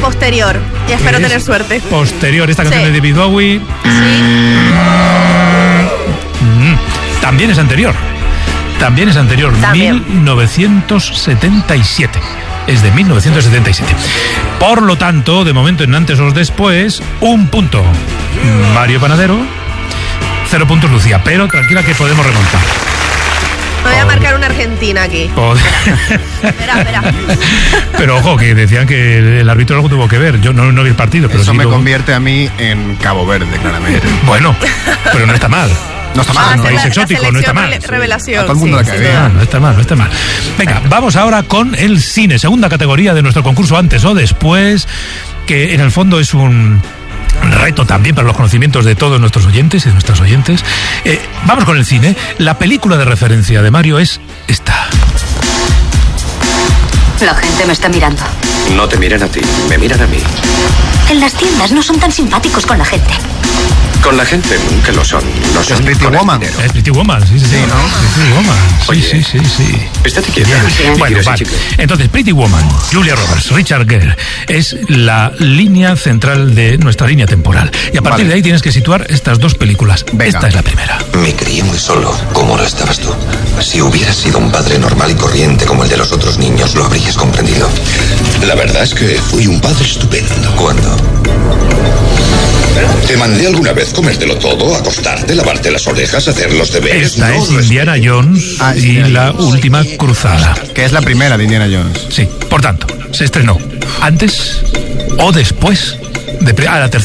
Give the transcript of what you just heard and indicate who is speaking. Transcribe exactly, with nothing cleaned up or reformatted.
Speaker 1: posterior. Y espero
Speaker 2: Es
Speaker 1: tener suerte.
Speaker 2: Posterior, esta canción
Speaker 1: Sí.
Speaker 2: de David Bowie.
Speaker 1: Sí.
Speaker 2: Mm, también es anterior. También es anterior.
Speaker 1: También.
Speaker 2: mil novecientos setenta y siete. Es de mil novecientos setenta y siete. Por lo tanto, de momento en antes o después, un punto Mario Panadero, cero puntos Lucía. Pero tranquila que podemos remontar.
Speaker 1: Me voy a marcar una Argentina aquí.
Speaker 2: Pod-
Speaker 1: Espera, espera.
Speaker 2: Pero ojo, que decían que el árbitro algo tuvo que ver. Yo no, no vi el partido, pero
Speaker 3: Eso
Speaker 2: sí
Speaker 3: me
Speaker 2: lo-
Speaker 3: convierte a mí en Cabo Verde, claramente.
Speaker 2: Bueno, pero no está mal.
Speaker 3: No está
Speaker 1: Va a
Speaker 3: mal, ¿no?
Speaker 1: ser
Speaker 2: país
Speaker 1: la- la
Speaker 2: exótico, no está mal.
Speaker 1: selección rele- Revelación.
Speaker 3: A todo el mundo
Speaker 1: sí,
Speaker 3: le cae
Speaker 1: sin
Speaker 3: bien.
Speaker 1: duda.
Speaker 2: Ah, no está mal, no está mal. Venga, vamos ahora con el cine, segunda categoría de nuestro concurso antes o después, que en el fondo es un reto también para los conocimientos de todos nuestros oyentes y de nuestras oyentes. Eh, vamos con el cine. La película de referencia de Mario es esta.
Speaker 4: La gente me está mirando.
Speaker 5: No te miran a ti, me miran a mí.
Speaker 4: En las tiendas no son tan simpáticos con la gente.
Speaker 5: Con la gente nunca lo son. Lo son
Speaker 3: Pretty
Speaker 5: con el
Speaker 3: Woman.
Speaker 5: dinero.
Speaker 2: Es Pretty Woman, sí, sí, sí.
Speaker 3: Sí, ¿no?
Speaker 2: Pretty Woman. Sí,
Speaker 5: Oye,
Speaker 2: sí, sí, sí.
Speaker 5: Estate quieta.
Speaker 2: Bien.
Speaker 5: ¿Te
Speaker 2: Bueno,
Speaker 5: quieres,
Speaker 2: vale.
Speaker 5: chico?
Speaker 2: Entonces, Pretty Woman, Julia Roberts, Richard Gere, es la línea central de nuestra línea temporal. Y a partir
Speaker 3: Vale.
Speaker 2: de ahí tienes que situar estas dos películas.
Speaker 3: Venga.
Speaker 2: Esta es la primera.
Speaker 6: Me crié muy solo, como lo estabas tú. Si hubieras sido un padre normal y corriente como el de los otros niños, lo habrías comprendido.
Speaker 7: La verdad es que fui un padre estupendo.
Speaker 6: ¿Cuándo?
Speaker 7: Te mandé alguna vez comértelo todo, acostarte, lavarte las orejas, hacer los deberes.
Speaker 2: Esta
Speaker 7: No
Speaker 2: es
Speaker 7: lo
Speaker 2: Indiana Jones
Speaker 3: Ah, es
Speaker 2: y
Speaker 3: Indiana
Speaker 2: la
Speaker 3: Jones.
Speaker 2: última cruzada.
Speaker 3: Que es la primera de Indiana Jones.
Speaker 2: Sí, por tanto, se estrenó antes o después de pre- a la tercera.